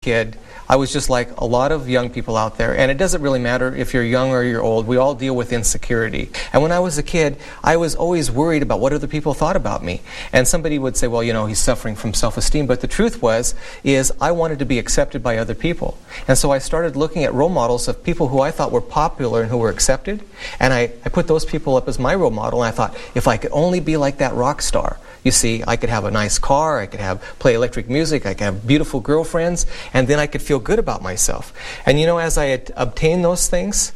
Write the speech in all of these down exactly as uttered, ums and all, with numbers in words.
kid, I was just like a lot of young people out there. And it doesn't really matter if you're young or you're old. We all deal with insecurity. And when I was a kid, I was always worried about what other people thought about me. And somebody would say, well, you know, he's suffering from self-esteem. But the truth was, is I wanted to be accepted by other people. And so I started looking at role models of people who I thought were popular and who were accepted. And I, I put those people up as my role model. And I thought, if I could only be like that rock star, you see, I could have a nice car, I could have play electric music, I could have beautiful girlfriends, and then I could feel good about myself. And you know, as I had obtained those things,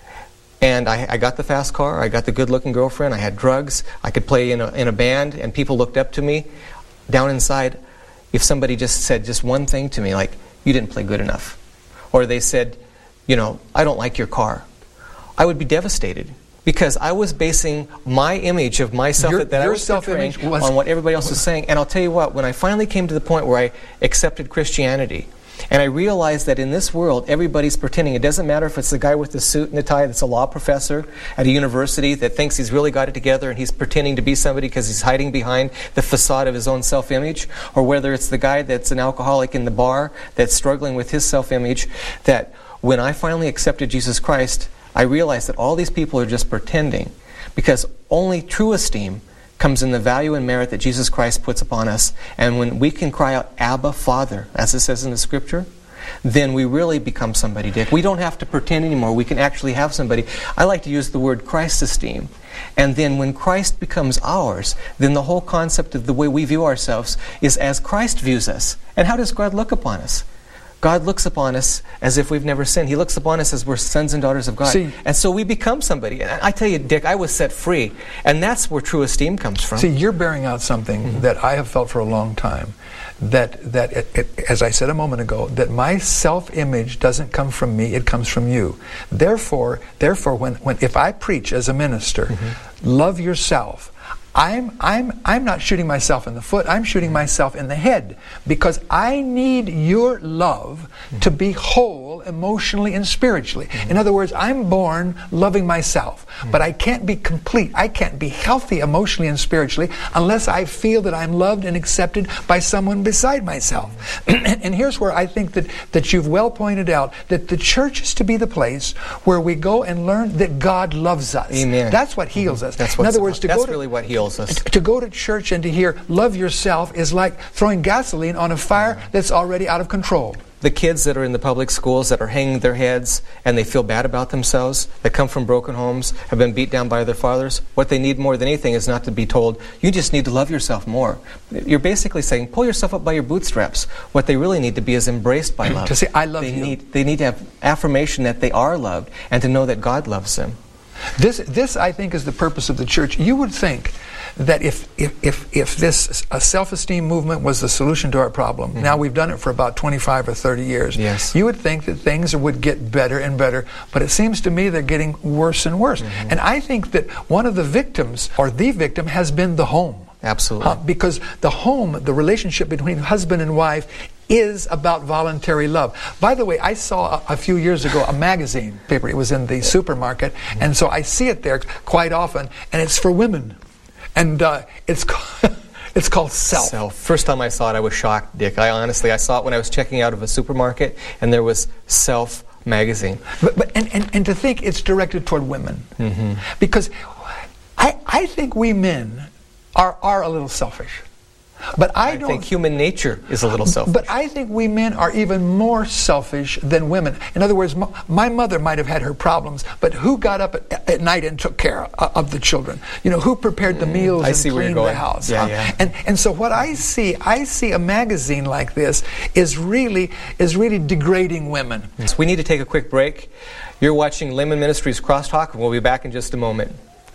and I, I got the fast car, I got the good-looking girlfriend, I had drugs, I could play in a, in a band, and people looked up to me, down inside, if somebody just said just one thing to me, like, you didn't play good enough, or they said, you know, I don't like your car, I would be devastated. Because I was basing my image of myself your, that I was portraying on what everybody else was saying. And I'll tell you what, when I finally came to the point where I accepted Christianity, and I realized that in this world, everybody's pretending. It doesn't matter if it's the guy with the suit and the tie that's a law professor at a university that thinks he's really got it together and he's pretending to be somebody because he's hiding behind the facade of his own self-image, or whether it's the guy that's an alcoholic in the bar that's struggling with his self-image, that when I finally accepted Jesus Christ, I realized that all these people are just pretending, because only true esteem comes in the value and merit that Jesus Christ puts upon us. And when we can cry out, Abba, Father, as it says in the Scripture, then we really become somebody, Dick. We don't have to pretend anymore. We can actually have somebody. I like to use the word Christ esteem. And then when Christ becomes ours, then the whole concept of the way we view ourselves is as Christ views us. And how does God look upon us? God looks upon us as if we've never sinned. He looks upon us as we're sons and daughters of God. See, and so we become somebody. And I tell you, Dick, I was set free. And that's where true esteem comes from. See, you're bearing out something mm-hmm. that I have felt for a long time. That, that it, it, as I said a moment ago, that my self-image doesn't come from me, it comes from you. Therefore, therefore, when, when if I preach as a minister, mm-hmm. love yourself, I'm, I'm, I'm not shooting myself in the foot, I'm shooting myself in the head, because I need your love mm-hmm. to be whole emotionally and spiritually. Mm-hmm. In other words, I'm born loving myself, mm-hmm. but I can't be complete, I can't be healthy emotionally and spiritually unless I feel that I'm loved and accepted by someone beside myself. Mm-hmm. And here's where I think that, that you've well pointed out that the church is to be the place where we go and learn that God loves us. Amen. That's what heals mm-hmm. us. That's in other words, to that's go to, really what heals us. To go to church and to hear love yourself is like throwing gasoline on a fire that's already out of control. The kids that are in the public schools that are hanging their heads and they feel bad about themselves, that come from broken homes, have been beat down by their fathers, what they need more than anything is not to be told, you just need to love yourself more. You're basically saying, pull yourself up by your bootstraps. What they really need to be is embraced by love. To say, I love they you. Need, they need to have affirmation that they are loved and to know that God loves them. This, this I think, is the purpose of the church. You would think that if if if, if this a self-esteem movement was the solution to our problem, mm-hmm. now we've done it for about twenty-five or thirty years, yes. you would think that things would get better and better, but it seems to me they're getting worse and worse. Mm-hmm. And I think that one of the victims, or the victim, has been the home. Absolutely. Uh, because the home, the relationship between husband and wife, is about voluntary love. By the way, I saw a, a few years ago a magazine paper. It was in the supermarket, mm-hmm. and so I see it there quite often, and it's for women. And uh, it's called, it's called Self. Self. First time I saw it, I was shocked, Dick. I honestly, I saw it when I was checking out of a supermarket, and there was Self magazine. But, but and, and, and to think it's directed toward women. Mm-hmm. Because I, I think we men are, are a little selfish. But I, I don't think human nature is a little selfish. But I think we men are even more selfish than women. In other words, my, my mother might have had her problems, but who got up at, at night and took care of, of the children? You know, who prepared the meals I and see cleaned the house? Yeah, huh? yeah. And and so what I see, I see a magazine like this is really is really degrading women. So we need to take a quick break. You're watching Layman Ministries Crosstalk, and we'll be back in just a moment.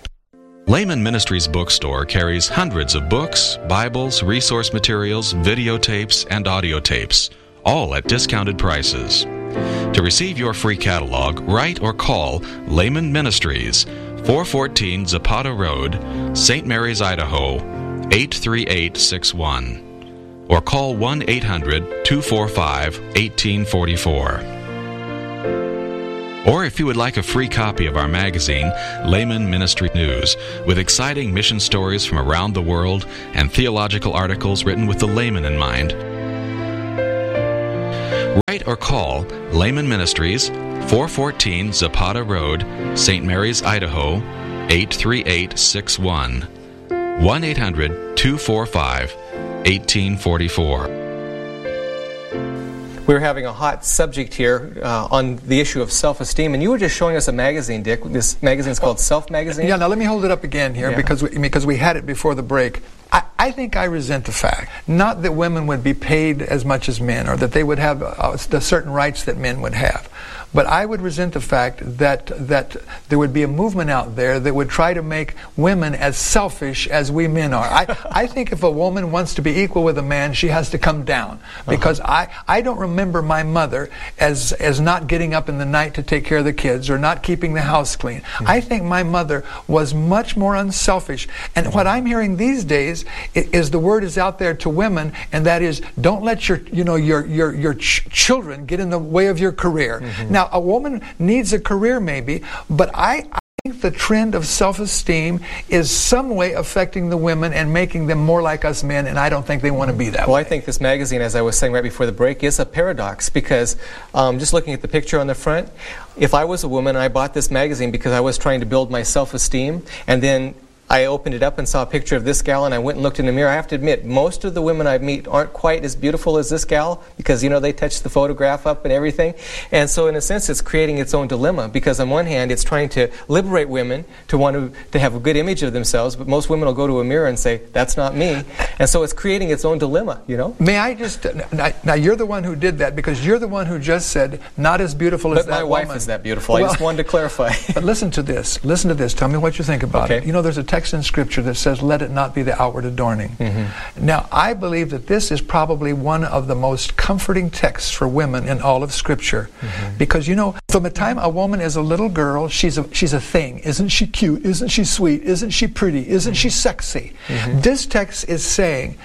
Layman Ministries Bookstore carries hundreds of books, Bibles, resource materials, videotapes, and audio tapes, all at discounted prices. To receive your free catalog, write or call Layman Ministries, four fourteen Zapata Road, Saint Mary's, Idaho, eight three eight six one. Or call one eight hundred two four five one eight four four. Or if you would like a free copy of our magazine, Layman Ministry News, with exciting mission stories from around the world and theological articles written with the layman in mind. Write or call Layman Ministries, four fourteen Zapata Road, Saint Mary's, Idaho, eight three eight six one. one eight hundred two four five one eight four four. We're having a hot subject here uh, on the issue of self-esteem, and you were just showing us a magazine, Dick. This magazine is called Self Magazine. Yeah, now let me hold it up again here, yeah. because we, because we had it before the break. I, I think I resent the fact, not that women would be paid as much as men, or that they would have uh, the certain rights that men would have, but I would resent the fact that that there would be a movement out there that would try to make women as selfish as we men are. I, I think if a woman wants to be equal with a man, she has to come down, because uh-huh. I, I don't remember my mother as as not getting up in the night to take care of the kids or not keeping the house clean. Mm-hmm. I think my mother was much more unselfish, and mm-hmm. what I'm hearing these days is, is the word is out there to women, and that is, don't let your you know your your your ch- children get in the way of your career. Mm-hmm. Now, a woman needs a career maybe, but I, I think the trend of self-esteem is some way affecting the women and making them more like us men, and I don't think they want to be that well, way. I think this magazine, as I was saying right before the break, is a paradox, because um, just looking at the picture on the front, if I was a woman, I bought this magazine because I was trying to build my self-esteem, and then I opened it up and saw a picture of this gal, and I went and looked in the mirror. I have to admit, most of the women I meet aren't quite as beautiful as this gal, because, you know, they touch the photograph up and everything. And so, in a sense, it's creating its own dilemma, because on one hand, it's trying to liberate women to want to, to have a good image of themselves, but most women will go to a mirror and say, that's not me. And so it's creating its own dilemma, you know? May I just... Now, now you're the one who did that, because you're the one who just said, not as beautiful as but that my wife woman. is that beautiful. Well, I just wanted to clarify. But listen to this. Listen to this. Tell me what you think about okay. it. You know, there's a text in Scripture that says, let it not be the outward adorning. Mm-hmm. Now, I believe that this is probably one of the most comforting texts for women in all of Scripture. Mm-hmm. Because, you know, from the time a woman is a little girl, she's a, she's a thing. Isn't she cute? Isn't she sweet? Isn't she pretty? Isn't mm-hmm. she sexy? Mm-hmm. This text is saying,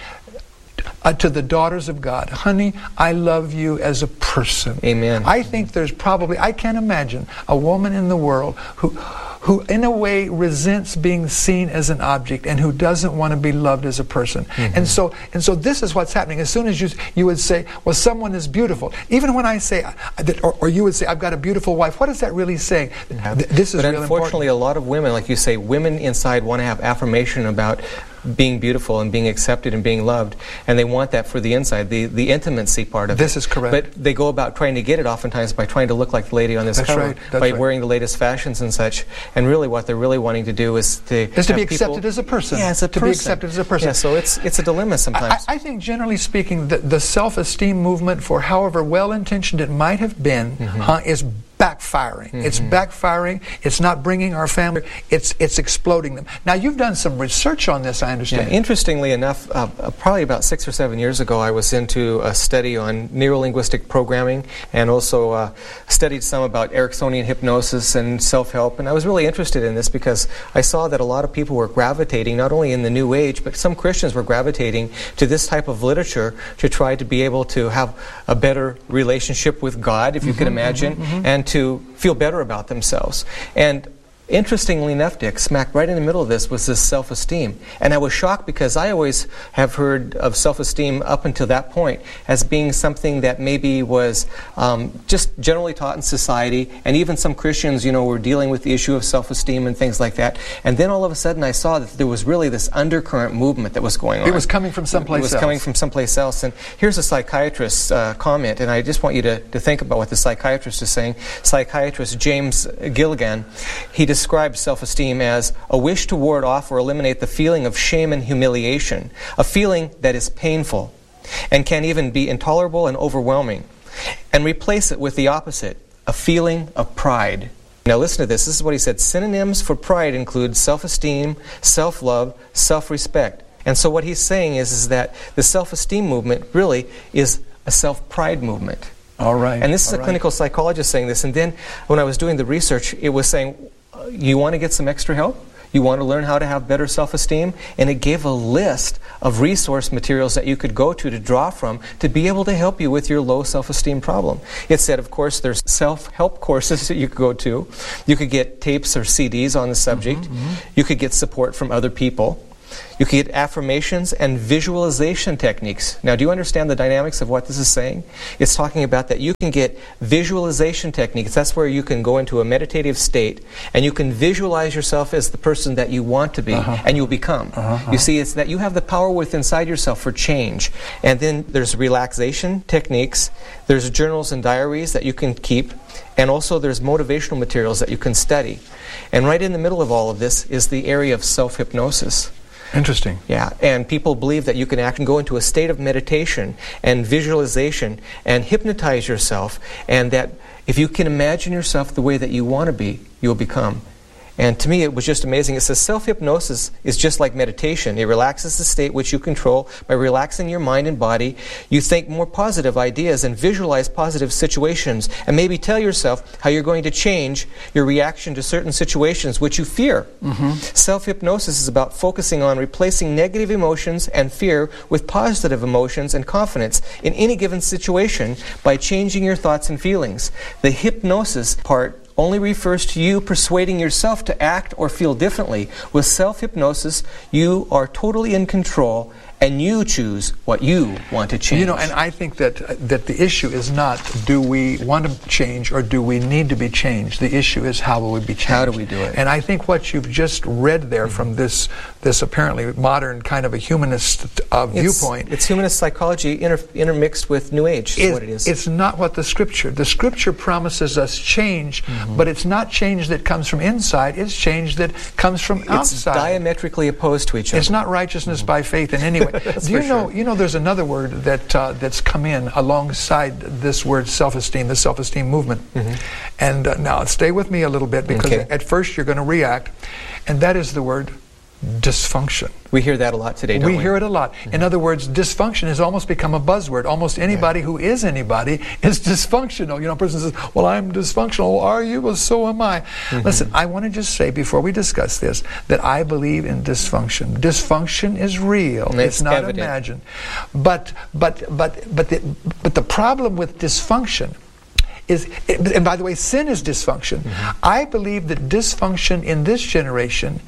Uh, to the daughters of God, honey, I love you as a person. Amen. I think there's probably, I can't imagine a woman in the world who, who in a way resents being seen as an object and who doesn't want to be loved as a person. Mm-hmm. And so, and so this is what's happening. As soon as you you would say, well, someone is beautiful. Even when I say, or, or you would say, I've got a beautiful wife. What is that really saying? Yeah. This is but really unfortunately, important. a lot of women, like you say, women inside want to have affirmation about being beautiful and being accepted and being loved, and they want that for the inside, the the intimacy part of this it. Is correct. But they go about trying to get it oftentimes by trying to look like the lady on this That's cover, right. That's by right. wearing the latest fashions and such. And really, what they're really wanting to do is to is to be people, accepted as a person. Yeah, as a to person. be accepted as a person. Yeah, so it's it's a dilemma sometimes. I, I think, generally speaking, the, the self-esteem movement, for however well-intentioned it might have been, mm-hmm. huh, is backfiring. Mm-hmm. It's backfiring. It's not bringing our family. It's it's exploding them. Now, you've done some research on this, I understand. Yeah, interestingly enough, uh, probably about six or seven years ago, I was into a study on neurolinguistic programming, and also uh, studied some about Ericksonian hypnosis and self-help. And I was really interested in this because I saw that a lot of people were gravitating, not only in the New Age, but some Christians were gravitating to this type of literature to try to be able to have a better relationship with God, if you mm-hmm, can imagine, mm-hmm, mm-hmm. and to feel better about themselves. And interestingly enough, Dick, smack right in the middle of this was this self-esteem. And I was shocked because I always have heard of self-esteem up until that point as being something that maybe was um, just generally taught in society, and even some Christians, you know, were dealing with the issue of self-esteem and things like that. And then all of a sudden I saw that there was really this undercurrent movement that was going on. It was coming from someplace else. It was coming from someplace else. And here's a psychiatrist's uh, comment, and I just want you to, to think about what the psychiatrist is saying. Psychiatrist James Gilligan, he describes self-esteem as a wish to ward off or eliminate the feeling of shame and humiliation, a feeling that is painful and can even be intolerable and overwhelming, and replace it with the opposite, a feeling of pride. Now listen to this. This is what he said. Synonyms for pride include self-esteem, self-love, self-respect. And so what he's saying is, is that the self-esteem movement really is a self-pride movement. All right. And this is All a right. clinical psychologist saying this. And then when I was doing the research, it was saying, you want to get some extra help? You want to learn how to have better self-esteem? And it gave a list of resource materials that you could go to to draw from to be able to help you with your low self-esteem problem. It said, of course, there's self-help courses that you could go to. You could get tapes or C Ds on the subject. Mm-hmm, mm-hmm. You could get support from other people. You can get affirmations and visualization techniques. Now, do you understand the dynamics of what this is saying? It's talking about that you can get visualization techniques. That's where you can go into a meditative state and you can visualize yourself as the person that you want to be, uh-huh. and you'll become. Uh-huh, uh-huh. You see, it's that you have the power within inside yourself for change. And then there's relaxation techniques, there's journals and diaries that you can keep, and also there's motivational materials that you can study. And right in the middle of all of this is the area of self-hypnosis. Interesting. Yeah, and people believe that you can actually go into a state of meditation and visualization and hypnotize yourself, and that if you can imagine yourself the way that you want to be, you'll become. And to me, it was just amazing. It says self-hypnosis is just like meditation. It relaxes the state which you control. By relaxing your mind and body, you think more positive ideas and visualize positive situations, and maybe tell yourself how you're going to change your reaction to certain situations which you fear. Mm-hmm. Self-hypnosis is about focusing on replacing negative emotions and fear with positive emotions and confidence in any given situation by changing your thoughts and feelings. The hypnosis part only refers to you persuading yourself to act or feel differently. With self-hypnosis, you are totally in control, and you choose what you want to change. You know, and I think that that the issue is not do we want to change or do we need to be changed. The issue is how will we be changed. How do we do it? And I think what you've just read there mm-hmm. from this this apparently modern kind of a humanist uh, it's, viewpoint. It's humanist psychology inter- intermixed with New Age is, is what it is. It's not what the Scripture. The Scripture promises us change, mm-hmm. but it's not change that comes from inside. It's change that comes from it's outside. It's diametrically opposed to each other. It's not righteousness mm-hmm. by faith in any way. Do you know? Sure. You know, there's another word that uh, that's come in alongside this word self-esteem, the self-esteem movement. Mm-hmm. And uh, now, stay with me a little bit because okay. at first you're going to react, and that is the word dysfunction. We hear that a lot today, don't we? We hear it a lot. Mm-hmm. In other words, dysfunction has almost become a buzzword. Almost anybody yeah. who is anybody is dysfunctional. You know, a person says, well, I'm dysfunctional. Are you? Well, so am I. Mm-hmm. Listen, I want to just say before we discuss this that I believe in dysfunction. Dysfunction is real. It's, it's not evident. imagined. But, but, but, but, the, but the problem with dysfunction is, and by the way, sin is dysfunction. Mm-hmm. I believe that dysfunction in this generation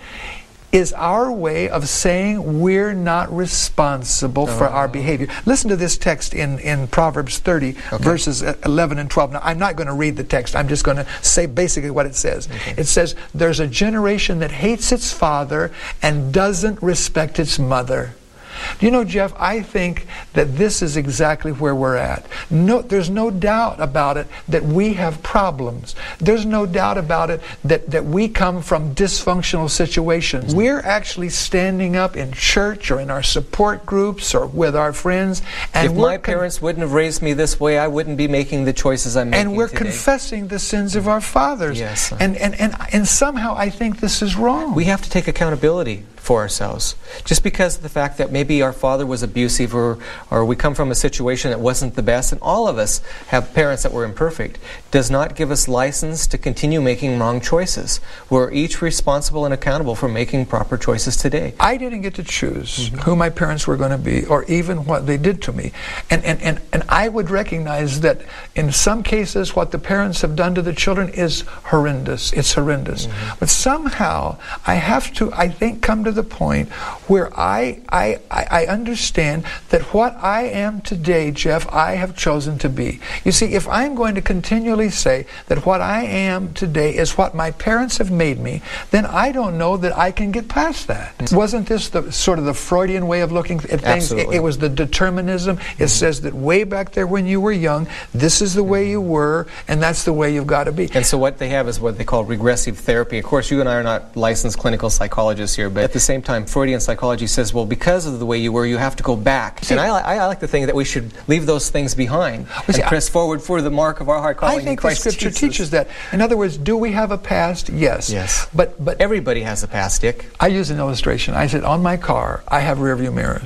is our way of saying we're not responsible oh. for our behavior. Listen to this text in, in Proverbs thirty, okay. verses eleven and twelve. Now, I'm not going to read the text. I'm just going to say basically what it says. Okay. It says, there's a generation that hates its father and doesn't respect its mother. Do you know, Jeff, I think that this is exactly where we're at. No, there's no doubt about it that we have problems. There's no doubt about it that, that we come from dysfunctional situations. We're actually standing up in church or in our support groups or with our friends. And if my parents con- wouldn't have raised me this way, I wouldn't be making the choices I'm making And we're today. confessing the sins of our fathers. Yes. And, and, and, and somehow I think this is wrong. We have to take accountability for ourselves. Just because of the fact that maybe our father was abusive or, or we come from a situation that wasn't the best, and all of us have parents that were imperfect, does not give us license to continue making wrong choices. We're each responsible and accountable for making proper choices today. I didn't get to choose mm-hmm. who my parents were going to be or even what they did to me. And, and, and, and I would recognize that in some cases what the parents have done to the children is horrendous. It's horrendous. Mm-hmm. But somehow I have to, I think, come to the point where I, I I understand that what I am today, Jeff, I have chosen to be. You see, if I'm going to continually say that what I am today is what my parents have made me, then I don't know that I can get past that. Mm-hmm. Wasn't this the sort of the Freudian way of looking at things? It, it was the determinism. It mm-hmm. says that way back there when you were young, this is the way you were, and that's the way you've got to be. And so what they have is what they call regressive therapy. Of course, you and I are not licensed clinical psychologists here, but at the same time, Freudian psychology says, well, because of the way you were, you have to go back. See, and I, I, I like to think that we should leave those things behind and see, press I, forward for the mark of our high calling I think in Christ the Scripture Jesus. teaches that. In other words, do we have a past? Yes. Yes. But but everybody has a past, Dick. I use an illustration. I said, on my car, I have rear view mirrors.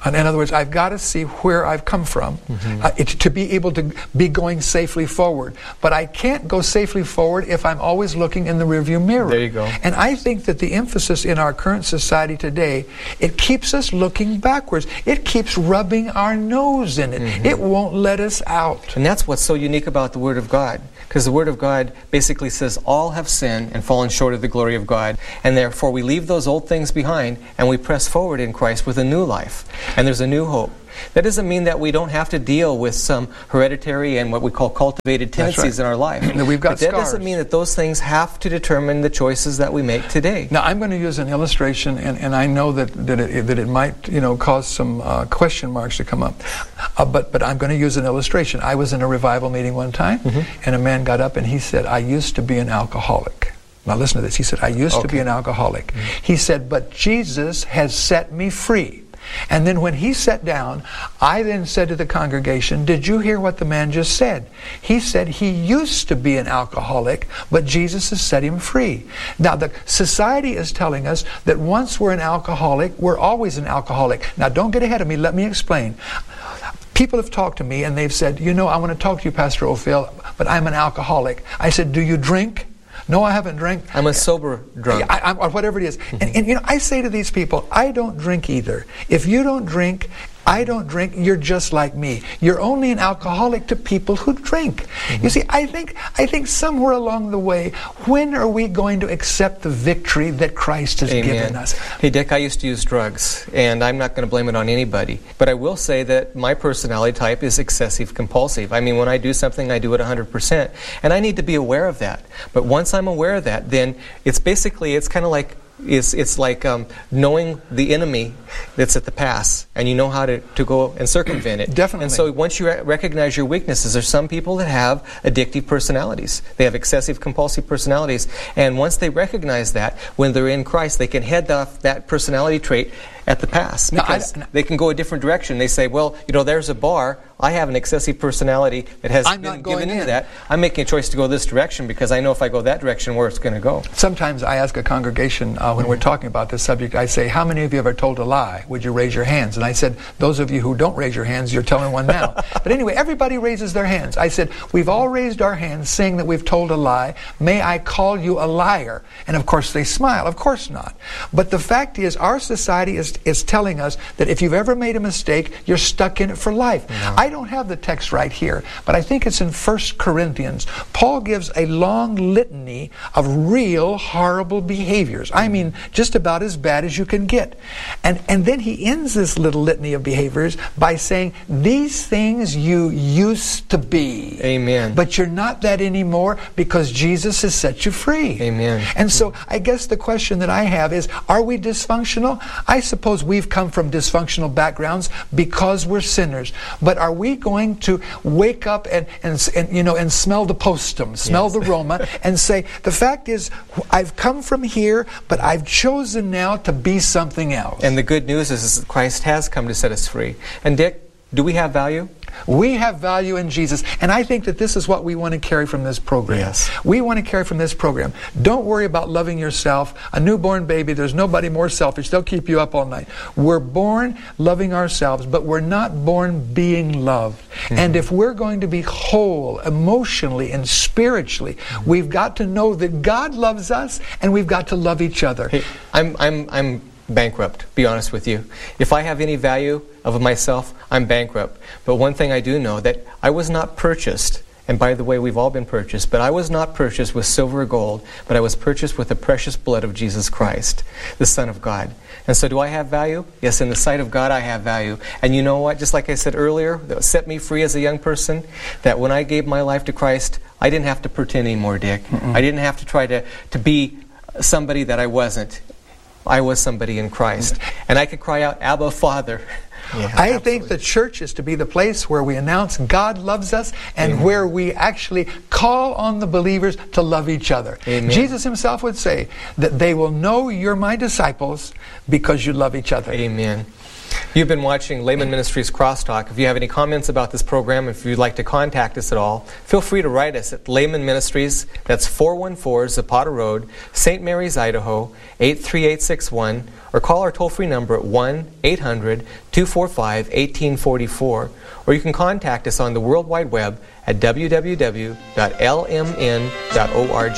And in other words, I've got to see where I've come from mm-hmm. uh, it, to be able to be going safely forward. But I can't go safely forward if I'm always looking in the rearview mirror. There you go. And I think that the emphasis in our current society today, it keeps us looking backwards. It keeps rubbing our nose in it. Mm-hmm. It won't let us out. And that's what's so unique about the Word of God. Because the Word of God basically says all have sinned and fallen short of the glory of God. And therefore we leave those old things behind and we press forward in Christ with a new life. And there's a new hope. That doesn't mean that we don't have to deal with some hereditary and what we call cultivated tendencies right. in our life. We've got but that scars. doesn't mean that those things have to determine the choices that we make today. Now I'm going to use an illustration, and, and I know that that it, that it might you know cause some uh, question marks to come up, uh, but but I'm going to use an illustration. I was in a revival meeting one time, mm-hmm. and a man got up and he said, "I used to be an alcoholic." Now listen to this. He said, "I used okay. to be an alcoholic." Mm-hmm. He said, "But Jesus has set me free." And then when he sat down, I then said to the congregation, "Did you hear what the man just said?" He said he used to be an alcoholic, but Jesus has set him free. Now, the society is telling us that once we're an alcoholic, we're always an alcoholic. Now, don't get ahead of me. Let me explain. People have talked to me and they've said, "You know, I want to talk to you, Pastor Ophel, but I'm an alcoholic." I said, "Do you drink?" "No, I haven't drank." I'm a sober drunk. I, I, or whatever it is. and, and you know, I say to these people, I don't drink either. If you don't drink, I don't drink, you're just like me. You're only an alcoholic to people who drink. Mm-hmm. You see, I think I think somewhere along the way, when are we going to accept the victory that Christ has Amen. given us? Hey, Dick, I used to use drugs, and I'm not going to blame it on anybody. But I will say that my personality type is excessive compulsive. I mean, when I do something, I do it one hundred percent. And I need to be aware of that. But once I'm aware of that, then it's basically, it's kind of like, It's, it's like um, knowing the enemy that's at the pass, and you know how to, to go and circumvent it. Definitely. And so once you re- recognize your weaknesses, there's some people that have addictive personalities. They have excessive compulsive personalities. And once they recognize that, when they're in Christ, they can head off that personality trait at the pass. Because no, I, no. they can go a different direction. They say, well, you know, there's a bar. I have an excessive personality that has I'm been not going given into in. that. I'm making a choice to go this direction because I know if I go that direction, where it's going to go. Sometimes I ask a congregation, uh, when we're talking about this subject, I say, "How many of you ever told a lie? Would you raise your hands?" And I said, "Those of you who don't raise your hands, you're telling one now." But anyway, everybody raises their hands. I said, "We've all raised our hands saying that we've told a lie. May I call you a liar?" And of course they smile. Of course not. But the fact is, our society is, is telling us that if you've ever made a mistake, you're stuck in it for life. No. I don't have the text right here, but I think it's in First Corinthians. Paul gives a long litany of real horrible behaviors. I mean, just about as bad as you can get. And, and then he ends this little litany of behaviors by saying, "These things you used to be. Amen. But you're not that anymore because Jesus has set you free." Amen. And so I guess the question that I have is, are we dysfunctional? I suppose we've come from dysfunctional backgrounds because we're sinners. But are we going to wake up and, and, and you know and smell the postum, smell yes. the aroma, and say, the fact is, I've come from here, but I've chosen now to be something else? And the good news is, is that Christ has come to set us free. And Dick, do we have value? We have value in Jesus. And I think that this is what we want to carry from this program. Yes. We want to carry from this program. Don't worry about loving yourself. A newborn baby, there's nobody more selfish. They'll keep you up all night. We're born loving ourselves, but we're not born being loved. Mm-hmm. And if we're going to be whole emotionally and spiritually, mm-hmm. we've got to know that God loves us, and we've got to love each other. Hey, I'm, I'm, I'm bankrupt, be honest with you. If I have any value of myself, I'm bankrupt. But one thing I do know, that I was not purchased, and by the way, we've all been purchased, but I was not purchased with silver or gold, but I was purchased with the precious blood of Jesus Christ, the Son of God. And so do I have value? Yes, in the sight of God I have value. And you know what? Just like I said earlier, that set me free as a young person, that when I gave my life to Christ, I didn't have to pretend anymore, Dick. Mm-mm. I didn't have to try to, to be somebody that I wasn't. I was somebody in Christ. And I could cry out, "Abba, Father." Yeah, I absolutely. think the church is to be the place where we announce God loves us, and Amen. where we actually call on the believers to love each other. Amen. Jesus himself would say that they will know you're my disciples because you love each other. Amen. You've been watching Layman Ministries Crosstalk. If you have any comments about this program, if you'd like to contact us at all, feel free to write us at Layman Ministries. That's four one four Zapata Road, Saint Mary's, Idaho, eight three eight six one, or call our toll-free number at one eight hundred two four five one eight four four, or you can contact us on the World Wide Web at w w w dot l m n dot org.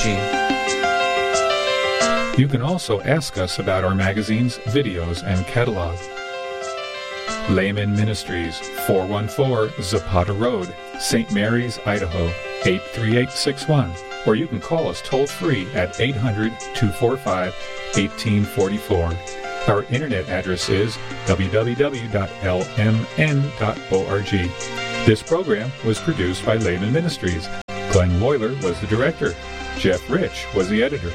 You can also ask us about our magazines, videos, and catalog. Layman Ministries, four one four Zapata Road, Saint Mary's, Idaho, eight three eight six one. Or you can call us toll-free at eight hundred two four five one eight four four. Our internet address is w w w dot l m n dot org. This program was produced by Layman Ministries. Glenn Moyler was the director. Jeff Rich was the editor.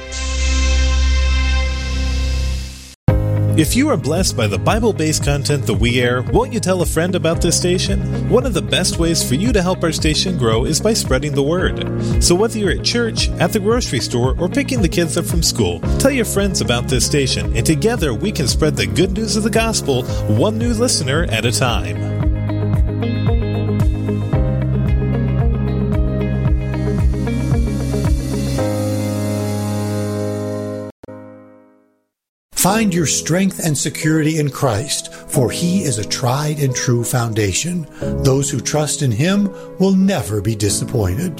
If you are blessed by the Bible-based content that we air, won't you tell a friend about this station? One of the best ways for you to help our station grow is by spreading the word. So whether you're at church, at the grocery store, or picking the kids up from school, tell your friends about this station, and together we can spread the good news of the gospel one new listener at a time. Find your strength and security in Christ, for He is a tried and true foundation. Those who trust in Him will never be disappointed.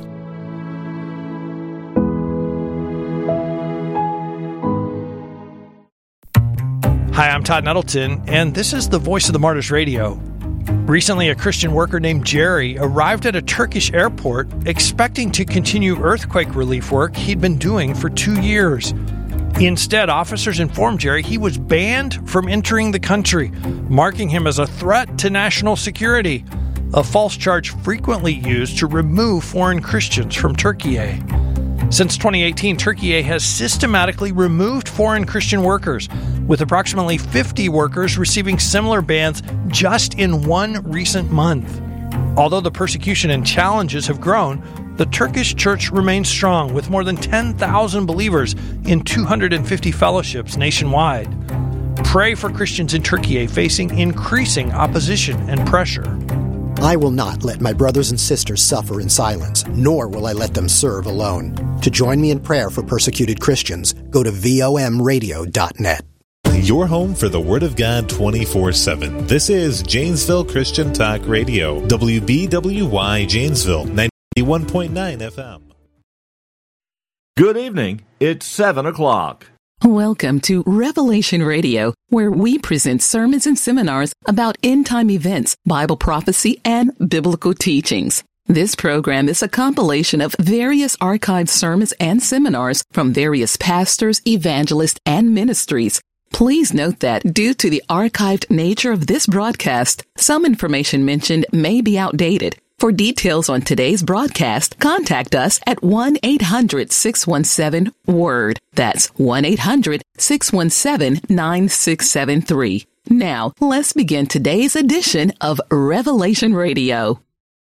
Hi, I'm Todd Nettleton, and this is the Voice of the Martyrs Radio. Recently, a Christian worker named Jerry arrived at a Turkish airport expecting to continue earthquake relief work he'd been doing for two years. Instead, officers informed Jerry he was banned from entering the country, marking him as a threat to national security, a false charge frequently used to remove foreign Christians from Turkey. Since twenty eighteen, Turkey has systematically removed foreign Christian workers, with approximately fifty workers receiving similar bans just in one recent month. Although the persecution and challenges have grown, the Turkish church remains strong, with more than ten thousand believers in two hundred fifty fellowships nationwide. Pray for Christians in Turkey facing increasing opposition and pressure. I will not let my brothers and sisters suffer in silence, nor will I let them serve alone. To join me in prayer for persecuted Christians, go to V O M radio dot net. Your home for the Word of God twenty-four seven. This is Janesville Christian Talk Radio, W B W Y Janesville, ninety-one point nine F M. Good evening. It's seven o'clock. Welcome to Revelation Radio, where we present sermons and seminars about end-time events, Bible prophecy, and biblical teachings. This program is a compilation of various archived sermons and seminars from various pastors, evangelists, and ministries. Please note that due to the archived nature of this broadcast, some information mentioned may be outdated. For details on today's broadcast, contact us at one eight hundred six one seven WORD. That's one eight hundred six one seven nine six seven three. Now, let's begin today's edition of Revelation Radio.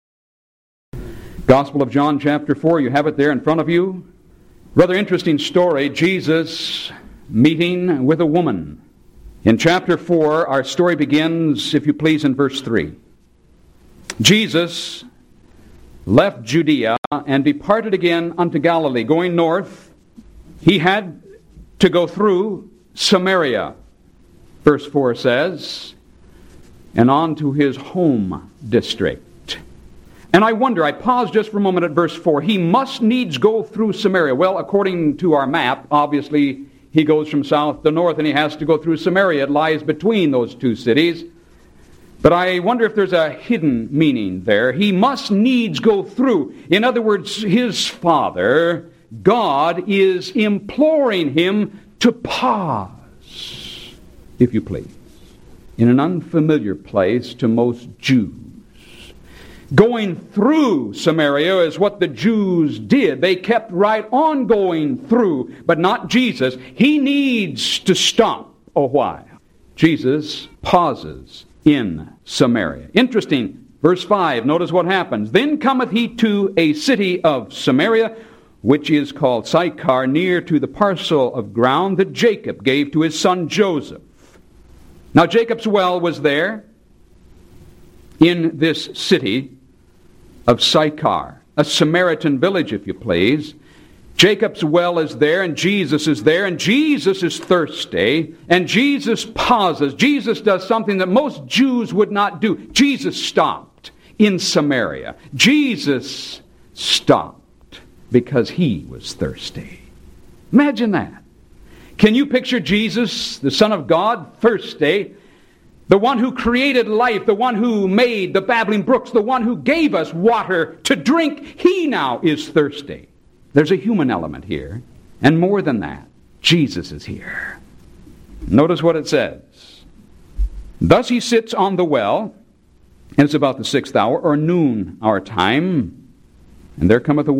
Gospel of John, chapter four, you have it there in front of you. Rather interesting story, Jesus meeting with a woman. In chapter four, our story begins, if you please, in verse three. Jesus left Judea and departed again unto Galilee. Going north, he had to go through Samaria, verse four says, and on to his home district. And I wonder, I pause just for a moment at verse four. He must needs go through Samaria. Well, according to our map, obviously he goes from south to north and he has to go through Samaria. It lies between those two cities. But I wonder if there's a hidden meaning there. He must needs go through. In other words, his Father, God, is imploring him to pause, if you please, in an unfamiliar place to most Jews. Going through Samaria is what the Jews did. They kept right on going through, but not Jesus. He needs to stop a while. Jesus pauses in Samaria. Interesting. Verse five, notice what happens. Then cometh he to a city of Samaria, which is called Sychar, near to the parcel of ground that Jacob gave to his son Joseph. Now Jacob's well was there in this city of Sychar, a Samaritan village, if you please. Jacob's well is there, and Jesus is there, and Jesus is thirsty, and Jesus pauses. Jesus does something that most Jews would not do. Jesus stopped in Samaria. Jesus stopped because he was thirsty. Imagine that. Can you picture Jesus, the Son of God, thirsty? The one who created life, the one who made the babbling brooks, the one who gave us water to drink, he now is thirsty. There's a human element here. And more than that, Jesus is here. Notice what it says. Thus he sits on the well, and it's about the sixth hour, or noon our time, and there cometh a